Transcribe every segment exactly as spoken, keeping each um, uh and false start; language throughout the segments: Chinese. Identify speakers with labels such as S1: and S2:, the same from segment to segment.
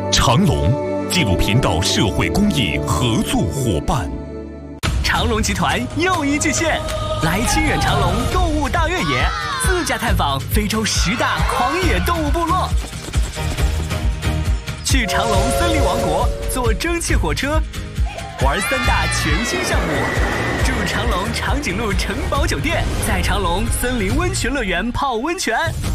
S1: 长隆纪录频道社会公益合作伙伴。
S2: 长隆集团又一巨献，来清远长隆动物大越野，自驾探访非洲十大狂野动物部落。去长隆森林王国坐蒸汽火车，玩三大全新项目。住长隆长颈鹿城堡酒店，在长隆森林温泉乐园泡温泉。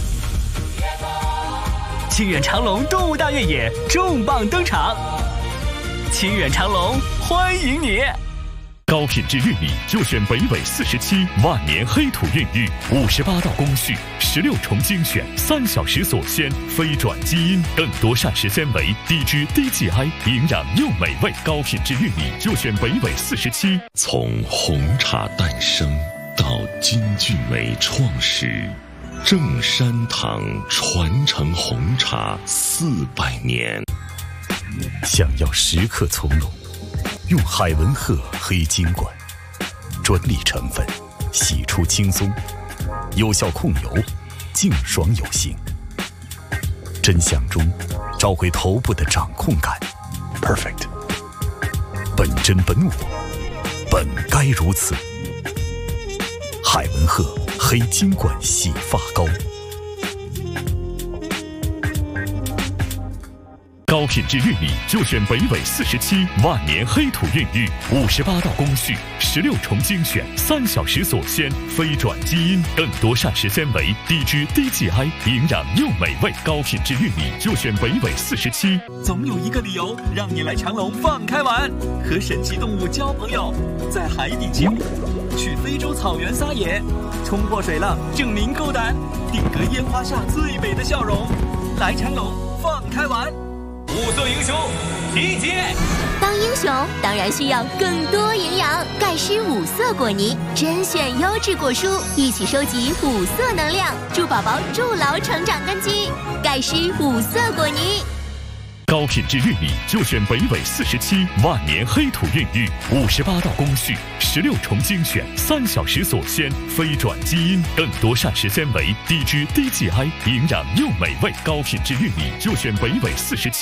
S2: 清远长隆动物大越野重磅登场，清远长隆欢迎你！
S3: 高品质玉米就选北纬四十七万年黑土孕育，五十八道工序，十六重精选，三小时锁鲜，非转基因，更多膳食纤维，低脂低 G I， 营养又美味。高品质玉米就选北纬四十七。
S4: 从红茶诞生到金骏眉创始，正山堂传承红茶四百年。
S1: 想要时刻从容，用海文赫黑金管，专利成分，洗出轻松，有效控油，净爽有型。真相中找回头部的掌控感 ，perfect。本真本我，本该如此。海文赫黑金管洗发膏。
S3: 高品质玉米就选北纬四十七万年黑土孕育，五十八道工序，十六重精选，三小时锁鲜，非转基因，更多膳食纤维，低脂低 G I， 营养又美味。高品质玉米就选北纬四十七。
S2: 总有一个理由让你来长隆放开玩，和神奇动物交朋友，在海底起舞，去非洲草原撒野，冲破水浪证明够胆，定格烟花下最美的笑容。来长隆放开玩。五色英雄集结！
S5: 当英雄当然需要更多营养，钙湿五色果泥，甄选优质果蔬，一起收集五色能量，助宝宝筑牢成长根基。钙湿五色果泥。
S3: 高品质玉米就选北纬四十七万年黑土孕育，五十八道工序，十六重精选，三小时锁鲜，非转基因，更多膳食纤维，低脂低 G I， 营养又美味。高品质玉米就选北纬四十七。